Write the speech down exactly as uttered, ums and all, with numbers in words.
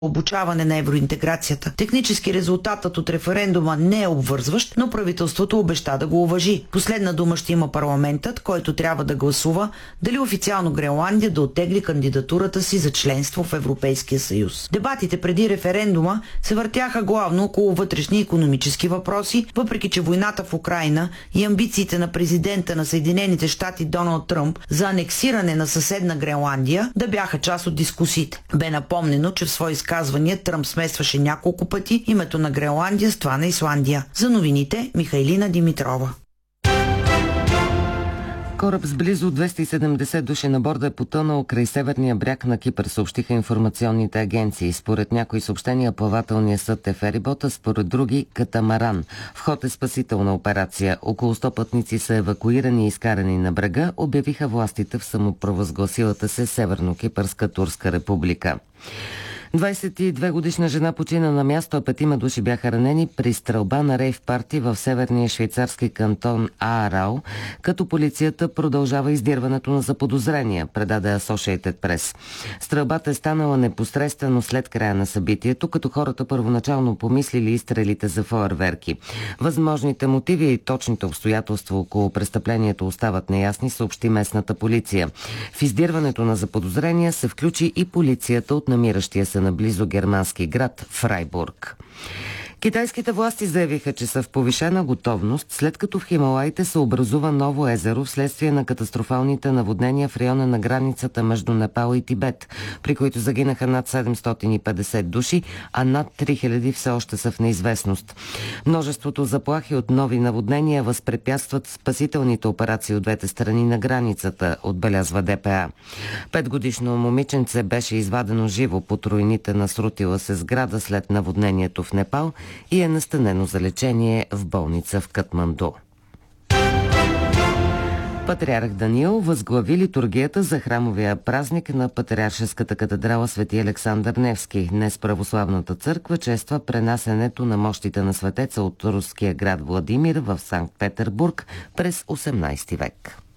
обучаване на евроинтеграцията. Технически резултатът от референдума не е обвързващ, но правителството обеща да го уважи. Последна дума ще има парламентът, който трябва да гласува дали официално Гренландия да оттегли кандидатурата си за членство в Европейския съюз. Дебатите преди референдума се въртяха главно около вътрешни икономически въпроси, въпреки че войната в Украйна и амбициите на президента на Съединените щати Доналд Тръмп за анексиране на съседна Гренландия да бяха част от дискусиите. Бе напомнено, че в свои изказвания Тръмп смесваше няколко пъти името на Гренландия с това на Исландия. За новините Михайлина Димитрова. Кораб с близо двеста и седемдесет души на борда е потънал край северния бряг на Кипър, съобщиха информационните агенции. Според някои съобщения плавателният съд е ферибота, според други катамаран. В ход е спасителна операция. Около сто пътници са евакуирани и изкарани на брега, обявиха властите в самопровъзгласилата се Северно-Кипърска Турска република. двадесет и две годишна жена почина на място, а петима души бяха ранени при стрелба на рейв парти в северния швейцарски кантон Аарау, като полицията продължава издирването на заподозрения, предаде Associated Press. Стрелбата е станала непосредствено след края на събитието, като хората първоначално помислили изстрелите за фойерверки. Възможните мотиви и точните обстоятелства около престъплението остават неясни, съобщи местната полиция. В издирването на заподозрения се включи и полицията от намиращия се наблизо германски град Фрайбург. Китайските власти заявиха, че са в повишена готовност, след като в Хималаите се образува ново езеро вследствие на катастрофалните наводнения в района на границата между Непал и Тибет, при които загинаха над седемстотин и петдесет души, а над три хиляди все още са в неизвестност. Множеството заплахи от нови наводнения възпрепятстват спасителните операции от двете страни на границата, отбелязва Д П А. Петгодишно момиченце беше извадено живо под руините на срутила се сграда след наводнението в Непал и е настанено за лечение в болница в Катманду. Патриарх Даниил възглави литургията за храмовия празник на Патриаршеската катедрала Свети Александър Невски. Днес православната църква чества пренасенето на мощите на светеца от руския град Владимир в Санкт Петербург през осемнадесети век.